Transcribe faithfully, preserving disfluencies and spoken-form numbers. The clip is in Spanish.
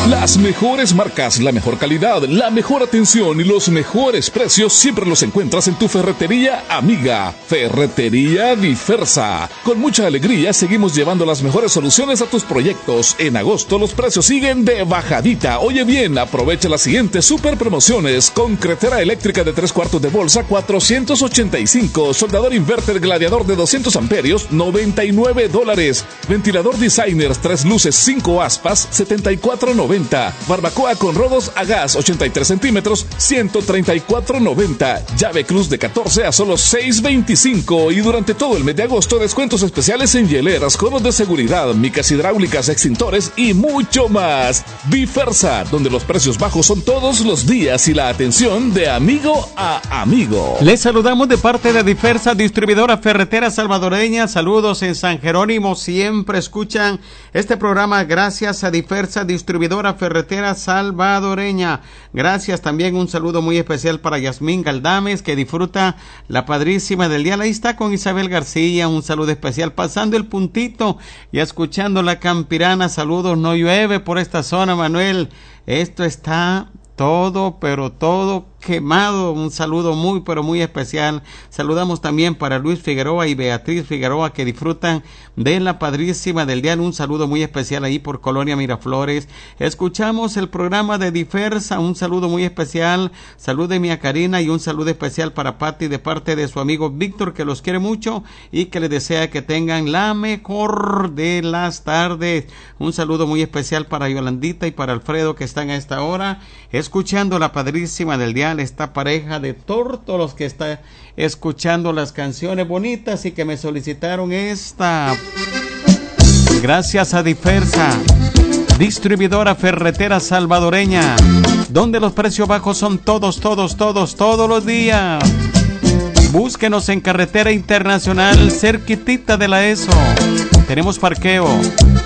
Las mejores marcas, la mejor calidad, la mejor atención y los mejores precios siempre los encuentras en tu ferretería amiga. Ferretería Diversa. Con mucha alegría seguimos llevando las mejores soluciones a tus proyectos. En agosto los precios siguen de bajadita. Oye bien, aprovecha las siguientes super promociones. Concretera eléctrica de tres cuartos de bolsa, cuatrocientos ochenta y cinco. Soldador inverter gladiador de doscientos amperios, noventa y nueve dólares. Ventilador Designers, tres luces, cinco aspas, setenta y cuatro noventa. Barbacoa con rodos a gas, ochenta y tres centímetros, ciento treinta y cuatro noventa. Llave cruz de catorce a solo seis veinticinco. Y durante todo el mes de agosto, descuentos especiales en hieleras, conos de seguridad, micas hidráulicas, extintores y mucho más. Diversa, donde los precios bajos son todos los días y la atención de amigo a amigo. Les saludamos de parte de Diversa, distribuidora ferretera salvadoreña. Saludos en San Jerónimo. Siempre escuchan este programa gracias a Diversa, distribuidora ferretera salvadoreña. Gracias. También un saludo muy especial para Yasmín Galdames, que disfruta la padrísima del día. Ahí está con Isabel García. Un saludo especial pasando el puntito y escuchando la campirana. Saludos. No llueve por esta zona, Manuel. Esto está todo, pero todo quemado. Un saludo muy, pero muy especial. Saludamos también para Luis Figueroa y Beatriz Figueroa, que disfrutan de la padrísima del día. Un saludo muy especial ahí por Colonia Miraflores. Escuchamos el programa de Diversa. Un saludo muy especial. Salúdeme a Karina y un saludo especial para Patti de parte de su amigo Víctor, que los quiere mucho y que les desea que tengan la mejor de las tardes. Un saludo muy especial para Yolandita y para Alfredo, que están a esta hora escuchando la padrísima del día. Esta pareja de tórtolos que está escuchando las canciones bonitas y que me solicitaron esta. Gracias a Diversa, distribuidora ferretera salvadoreña, donde los precios bajos son todos, todos, todos, todos los días. Búsquenos en Carretera Internacional, cerquitita de la E S O. Tenemos parqueo.